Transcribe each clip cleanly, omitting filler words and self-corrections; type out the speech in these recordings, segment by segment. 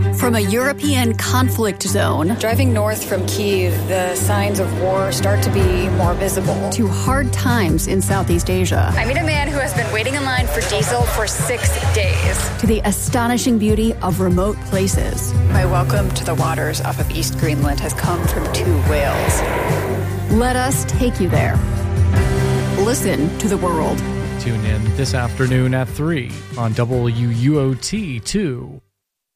From a European conflict zone, driving north from Kyiv, the signs of war start to be more visible. To hard times in Southeast Asia. I meet a man who has been waiting in line for diesel for 6 days. To the astonishing beauty of remote places. My welcome to the waters off of East Greenland has come from 2 whales. Let us take you there. Listen to the world. Tune in this afternoon at 3 on WUOT2.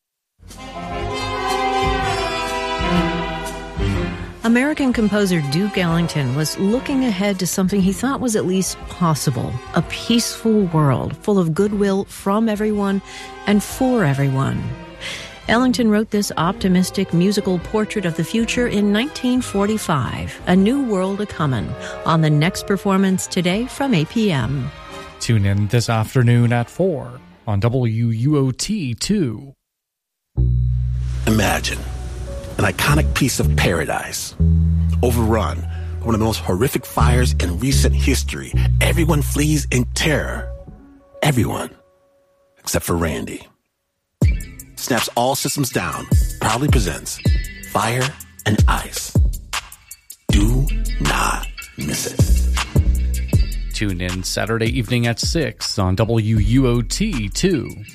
American composer Duke Ellington was looking ahead to something he thought was at least possible, a peaceful world full of goodwill from everyone and for everyone. Ellington wrote this optimistic musical portrait of the future in 1945, A New World A-Comin', on the next performance today from 8 p.m. Tune in this afternoon at 4 on WUOT2. Imagine an iconic piece of paradise, overrun by one of the most horrific fires in recent history. Everyone flees in terror. Everyone, except for Randy. Snap's All Systems Down proudly presents Fire and Ice. Do not miss it. Tune in Saturday evening at 6 on WUOT2.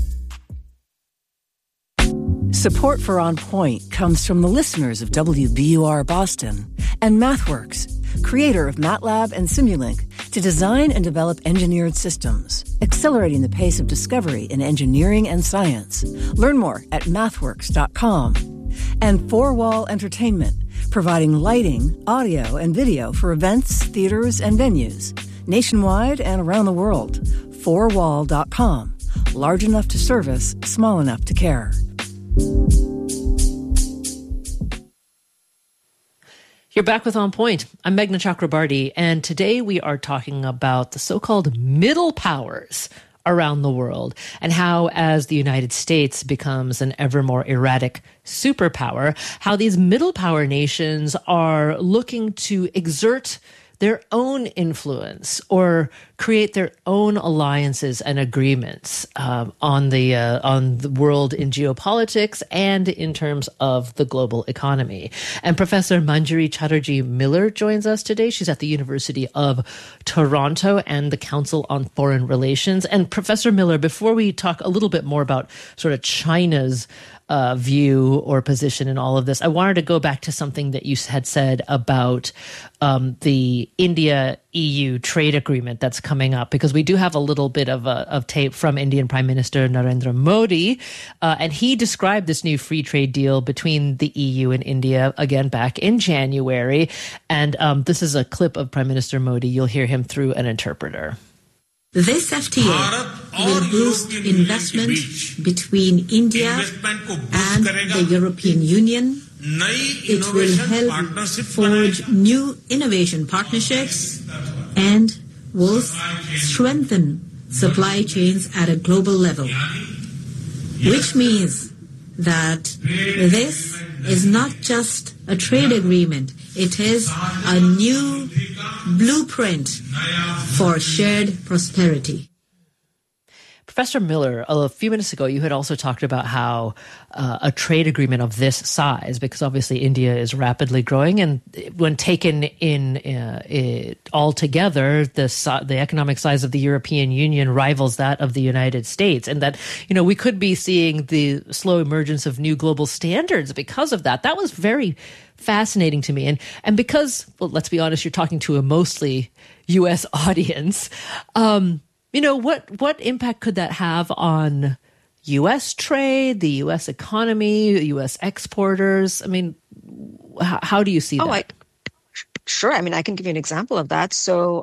Support for On Point comes from the listeners of WBUR Boston and MathWorks, creator of MATLAB and Simulink, to design and develop engineered systems, accelerating the pace of discovery in engineering and science. Learn more at mathworks.com. And Four Wall Entertainment, providing lighting, audio, and video for events, theaters, and venues, nationwide and around the world. Fourwall.com. Large enough to service, small enough to care. You're back with On Point. I'm Meghna Chakrabarty, and today we are talking about the so-called middle powers around the world and how, as the United States becomes an ever more erratic superpower, how these middle power nations are looking to exert their own influence or create their own alliances and agreements on the world in geopolitics and in terms of the global economy. And Professor Manjari Chatterjee Miller joins us today. She's at the University of Toronto and the Council on Foreign Relations. And Professor Miller, before we talk a little bit more about sort of China's view or position in all of this, I wanted to go back to something that you had said about the India-EU trade agreement that's coming up, because we do have a little bit of tape from Indian Prime Minister Narendra Modi, and he described this new free trade deal between the EU and India, again, back in January. And this is a clip of Prime Minister Modi. You'll hear him through an interpreter. This FTA will boost investment between India and the European Union. It will help forge new innovation partnerships and will strengthen supply chains at a global level, which means that this is not just a trade agreement. It is a new blueprint for shared prosperity. Professor Miller, a few minutes ago, you had also talked about how a trade agreement of this size, because obviously India is rapidly growing, and when taken in all together, the economic size of the European Union rivals that of the United States, and that, you know, we could be seeing the slow emergence of new global standards because of that. That was very fascinating to me, and because, well, let's be honest, you're talking to a mostly U.S. audience. You know, what impact could that have on U.S. trade, the U.S. economy, U.S. exporters? I mean, how do you see that? Sure. I mean, I can give you an example of that. So,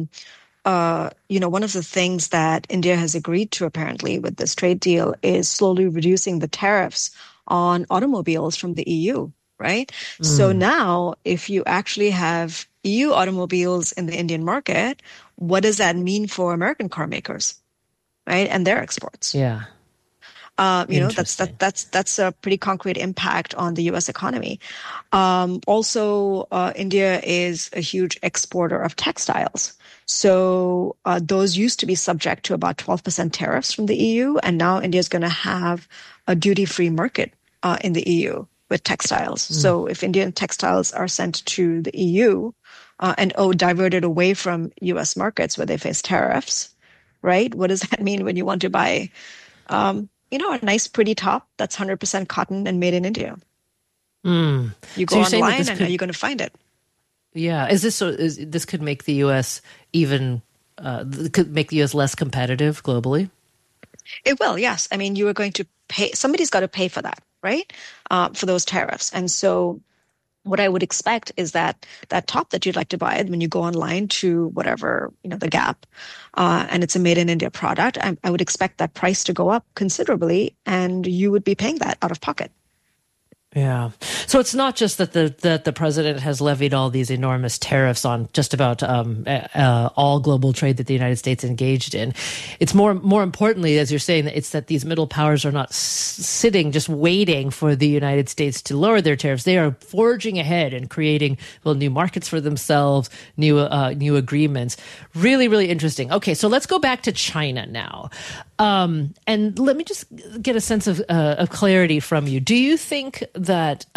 one of the things that India has agreed to apparently with this trade deal is slowly reducing the tariffs on automobiles from the EU, right? So now, if you actually have EU automobiles in the Indian market, what does that mean for American car makers, right, and their exports? Yeah. That's a pretty concrete impact on the U.S. economy. Also, India is a huge exporter of textiles. So those used to be subject to about 12% tariffs from the EU, and now India is going to have a duty-free market in the EU with textiles. So if Indian textiles are sent to the EU and diverted away from U.S. markets where they face tariffs, right? What does that mean when you want to buy, a nice, pretty top that's 100% cotton and made in India? You go online and you're going to find it. Yeah, this could make the U.S. could make the U.S. less competitive globally? It will, yes. I mean, you are going to pay. Somebody's got to pay for that, right? For those tariffs, and so what I would expect is that top that you'd like to buy when you go online to whatever, the Gap, and it's a made in India product, I would expect that price to go up considerably, and you would be paying that out of pocket. Yeah. So it's not just that the president has levied all these enormous tariffs on just about all global trade that the United States engaged in. It's more importantly, as you're saying, it's that these middle powers are not sitting just waiting for the United States to lower their tariffs. They are forging ahead and creating new markets for themselves, new agreements. Really, really interesting. Okay, so let's go back to China now, and let me just get a sense of clarity from you. Do you think that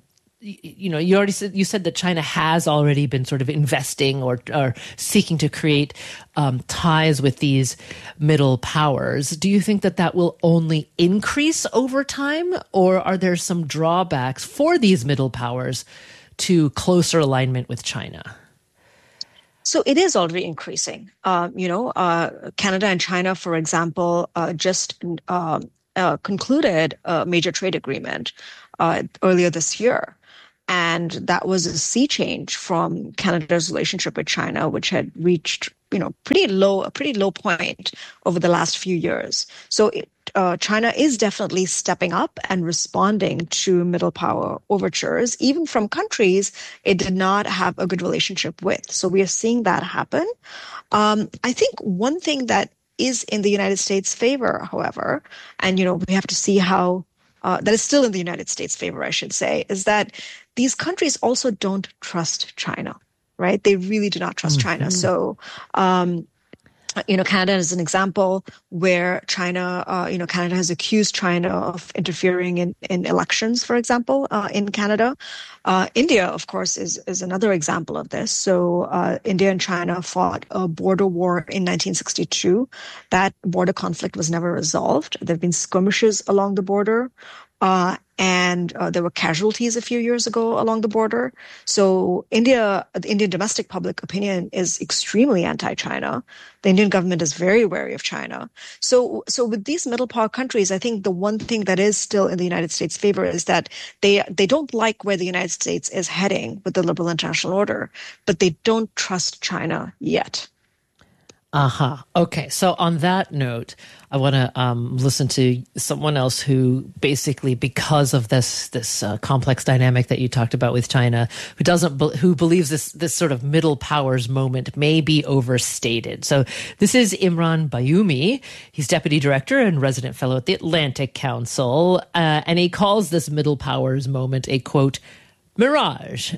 you said that China has already been sort of investing or seeking to create ties with these middle powers? Do you think that will only increase over time, or are there some drawbacks for these middle powers to closer alignment with China? So it is already increasing. Canada and China, for example, just concluded a major trade agreement earlier this year. And that was a sea change from Canada's relationship with China, which had reached, a pretty low point over the last few years. So China is definitely stepping up and responding to middle power overtures, even from countries it did not have a good relationship with. So we are seeing that happen. I think one thing that is in the United States' favor, however, and we have to see how that is still in the United States' favor, I should say, is that these countries also don't trust China, right? They really do not trust China. So, Canada is an example where Canada has accused China of interfering in elections, for example, in Canada. India, of course, is another example of this. So India and China fought a border war in 1962. That border conflict was never resolved. There have been skirmishes along the border. And there were casualties a few years ago along the border. So the Indian domestic public opinion is extremely anti-China. The Indian government is very wary of China. So with these middle power countries, I think the one thing that is still in the United States' favor is that they don't like where the United States is heading with the liberal international order, but they don't trust China yet. Okay. So on that note, I want to listen to someone else who basically, because of this complex dynamic that you talked about with China, who believes this sort of middle powers moment may be overstated. So this is Imran Bayoumi. He's deputy director and resident fellow at the Atlantic Council, and he calls this middle powers moment a, quote, mirage.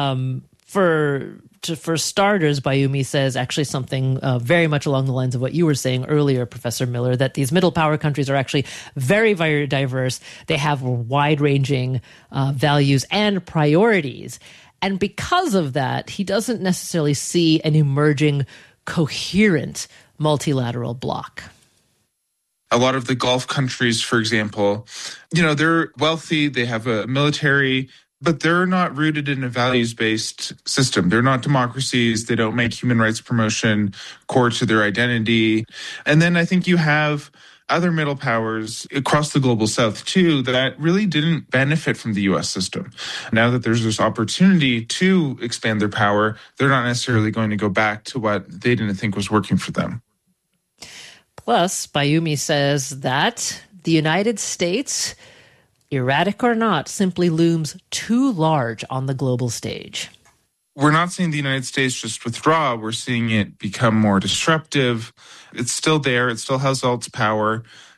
For starters, Bayoumi says actually something very much along the lines of what you were saying earlier, Professor Miller, that these middle power countries are actually very, very diverse. They have wide-ranging values and priorities. And because of that, he doesn't necessarily see an emerging coherent multilateral bloc. A lot of the Gulf countries, for example, they're wealthy, they have a military, but they're not rooted in a values-based system. They're not democracies. They don't make human rights promotion core to their identity. And then I think you have other middle powers across the global south, too, that really didn't benefit from the U.S. system. Now that there's this opportunity to expand their power, they're not necessarily going to go back to what they didn't think was working for them. Plus, Bayoumi says that the United States, erratic or not, simply looms too large on the global stage. We're not seeing the United States just withdraw. We're seeing it become more disruptive. It's still there. It still has all its power.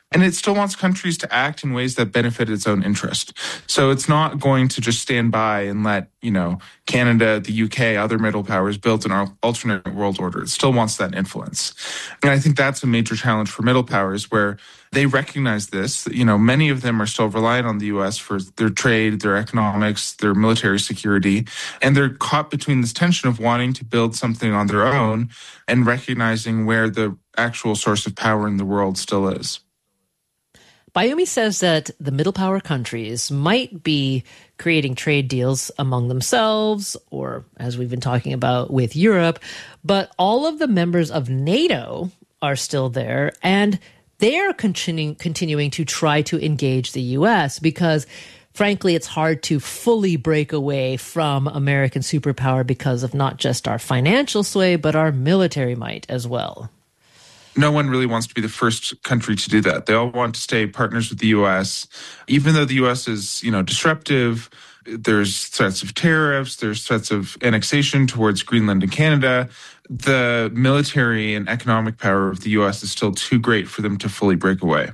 And it still wants countries to act in ways that benefit its own interest. So it's not going to just stand by and let, Canada, the UK, other middle powers build an alternate world order. It still wants that influence. And I think that's a major challenge for middle powers, where they recognize this. Many of them are still reliant on the U.S. for their trade, their economics, their military security. And they're caught between this tension of wanting to build something on their own and recognizing where the actual source of power in the world still is. Bayoumi says that the middle power countries might be creating trade deals among themselves, or as we've been talking about with Europe, but all of the members of NATO are still there, and they're continuing to try to engage the U.S. because, frankly, it's hard to fully break away from American superpower because of not just our financial sway, but our military might as well. No one really wants to be the first country to do that. They all want to stay partners with the U.S. Even though the U.S. is, disruptive, there's threats of tariffs, there's threats of annexation towards Greenland and Canada. The military and economic power of the U.S. is still too great for them to fully break away.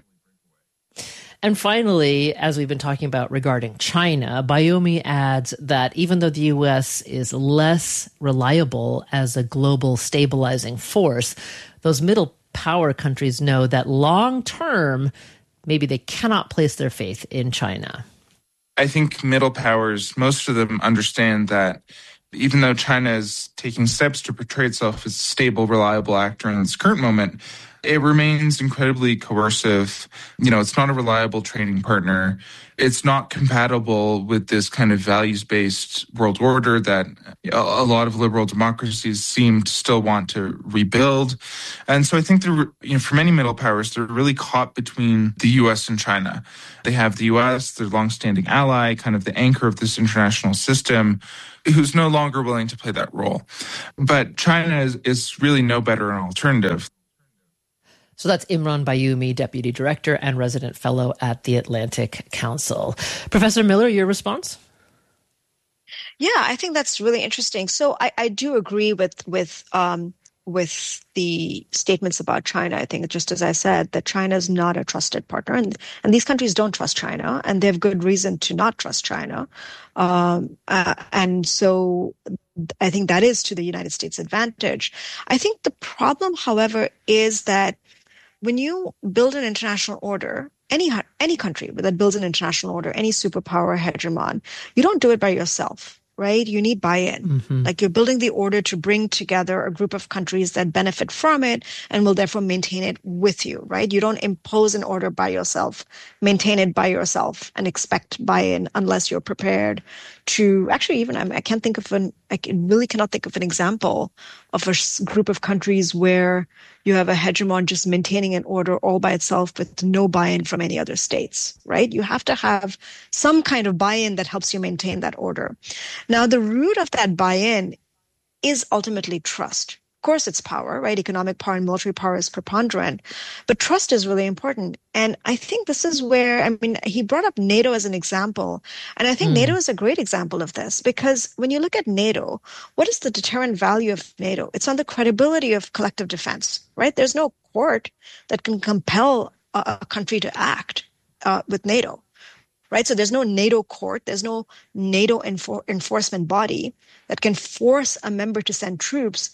And finally, as we've been talking about regarding China, Bayoumi adds that even though the U.S. is less reliable as a global stabilizing force, those middle power countries know that long term, maybe they cannot place their faith in China. I think middle powers, most of them understand that even though China is taking steps to portray itself as a stable, reliable actor in its current moment, it remains incredibly coercive. It's not a reliable trading partner. It's not compatible with this kind of values-based world order that a lot of liberal democracies seem to still want to rebuild. And so I think for many middle powers, they're really caught between the U.S. and China. They have the U.S., their longstanding ally, kind of the anchor of this international system, who's no longer willing to play that role. But China is really no better an alternative. So that's Imran Bayoumi, Deputy Director and Resident Fellow at the Atlantic Council. Professor Miller, your response? Yeah, I think that's really interesting. So I do agree with the statements about China. I think, just as I said, that China is not a trusted partner, and these countries don't trust China, and they have good reason to not trust China. And so I think that is to the United States' advantage. I think the problem, however, is that when you build an international order, any country that builds an international order, any superpower hegemon, you don't do it by yourself, right? You need buy-in. Mm-hmm. Like, you're building the order to bring together a group of countries that benefit from it and will therefore maintain it with you, right? You don't impose an order by yourself, maintain it by yourself, and expect buy-in unless you're prepared to actually I really cannot think of an example of a group of countries where you have a hegemon just maintaining an order all by itself with no buy-in from any other states, right? You have to have some kind of buy-in that helps you maintain that order. Now, the root of that buy-in is ultimately trust. Of course, it's power, right? Economic power and military power is preponderant, but trust is really important. And I think this is where, he brought up NATO as an example, and I think NATO is a great example of this, because when you look at NATO, what is the deterrent value of NATO? It's on the credibility of collective defense, right? There's no court that can compel a country to act with NATO, right? So there's no NATO court, there's no NATO enforcement body that can force a member to send troops.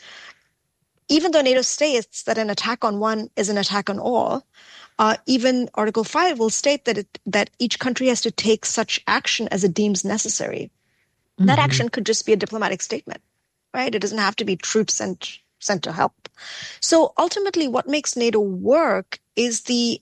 Even though NATO states that an attack on one is an attack on all, even Article 5 will state that each country has to take such action as it deems necessary. Mm-hmm. That action could just be a diplomatic statement, right? It doesn't have to be troops sent to help. So ultimately, what makes NATO work is the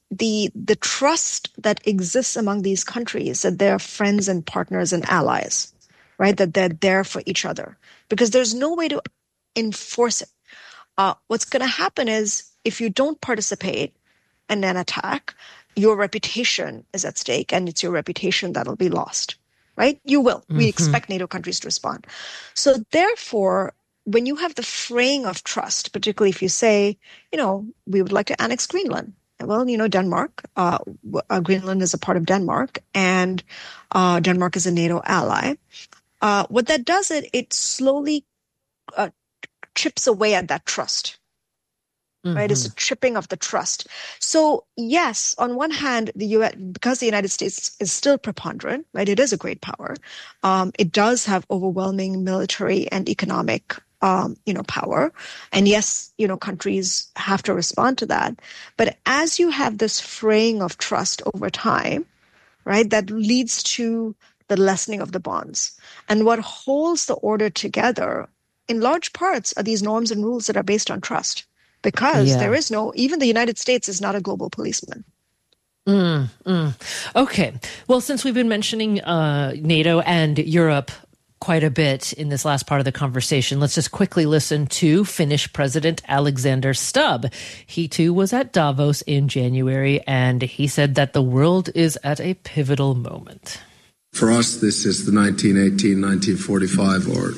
trust that exists among these countries, that they're friends and partners and allies, right? That they're there for each other, because there's no way to enforce it. What's going to happen is, if you don't participate in an attack, your reputation is at stake, and it's your reputation that'll be lost, right? You will. Mm-hmm. We expect NATO countries to respond. So therefore, when you have the fraying of trust, particularly if you say, we would like to annex Greenland. Well, Denmark, Greenland is a part of Denmark, and Denmark is a NATO ally. What that does, it slowly chips away at that trust, right? It's a chipping of the trust. So yes, on one hand, the US, because the United States is still preponderant, right? It is a great power. It does have overwhelming military and economic, power. And yes, countries have to respond to that. But as you have this fraying of trust over time, right, that leads to the lessening of the bonds. And what holds the order together in large parts are these norms and rules that are based on trust. Because there is even the United States is not a global policeman. Okay. Well, since we've been mentioning NATO and Europe quite a bit in this last part of the conversation, let's just quickly listen to Finnish President Alexander Stubb. He too was at Davos in January, and he said that the world is at a pivotal moment. For us, this is the 1918, 1945 or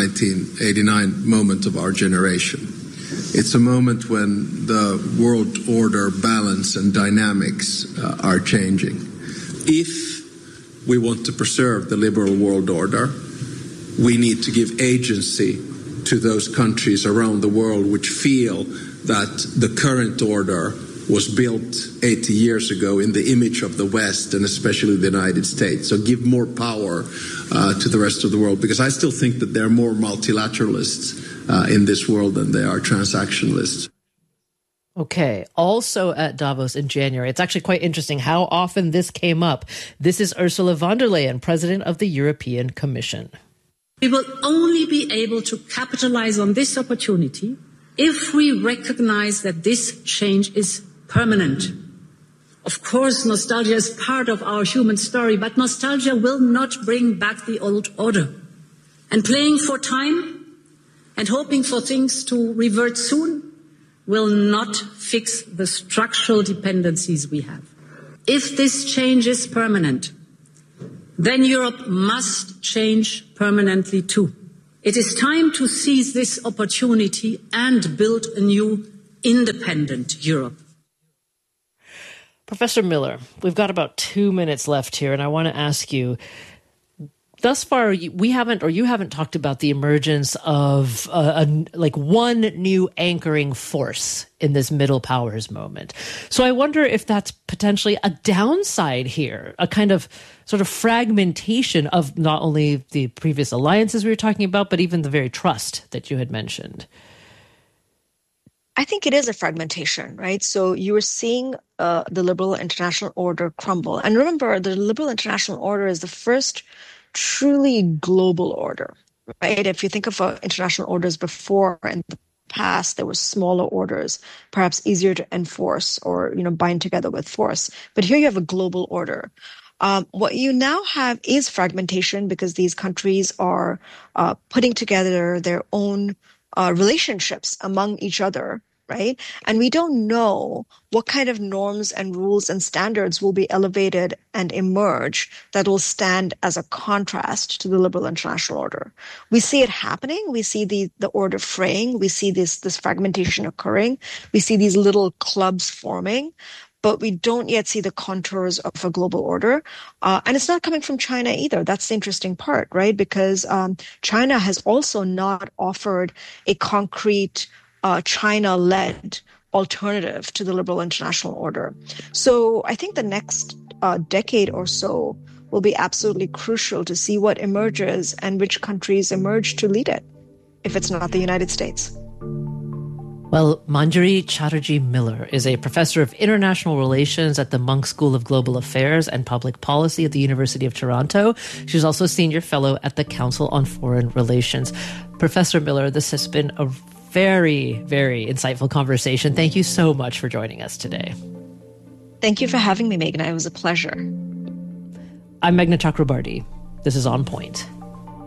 1989 moment of our generation. It's a moment when the world order balance and dynamics are changing. If we want to preserve the liberal world order, we need to give agency to those countries around the world which feel that the current order was built 80 years ago in the image of the West and especially the United States. So give more power to the rest of the world, because I still think that there are more multilateralists in this world than they are transactionalists. Okay. Also at Davos in January, it's actually quite interesting how often this came up. This is Ursula von der Leyen, President of the European Commission. We will only be able to capitalize on this opportunity if we recognize that this change is permanent. Of course, nostalgia is part of our human story, but nostalgia will not bring back the old order. And playing for time and hoping for things to revert soon will not fix the structural dependencies we have. If this change is permanent, then Europe must change permanently too. It is time to seize this opportunity and build a new independent Europe. Professor Miller, we've got about 2 minutes left here, and I want to ask you, thus far, you haven't talked about the emergence of one new anchoring force in this middle powers moment. So I wonder if that's potentially a downside here, a kind of sort of fragmentation of not only the previous alliances we were talking about, but even the very trust that you had mentioned. I think it is a fragmentation, right? So you are seeing the liberal international order crumble. And remember, the liberal international order is the first truly global order, right? If you think of international orders before in the past, there were smaller orders, perhaps easier to enforce or, bind together with force. But here you have a global order. What you now have is fragmentation because these countries are putting together their own relationships among each other, right? And we don't know what kind of norms and rules and standards will be elevated and emerge that will stand as a contrast to the liberal international order. We see it happening. We see the order fraying. We see this fragmentation occurring. We see these little clubs forming. But we don't yet see the contours of a global order. And it's not coming from China either. That's the interesting part, right? Because China has also not offered a concrete China-led alternative to the liberal international order. So I think the next decade or so will be absolutely crucial to see what emerges and which countries emerge to lead it, if it's not the United States. Well, Manjari Chatterjee Miller is a professor of international relations at the Munk School of Global Affairs and Public Policy at the University of Toronto. She's also a senior fellow at the Council on Foreign Relations. Professor Miller, this has been a very, very insightful conversation. Thank you so much for joining us today. Thank you for having me, Meghna. It was a pleasure. I'm Meghna Chakrabarty. This is On Point.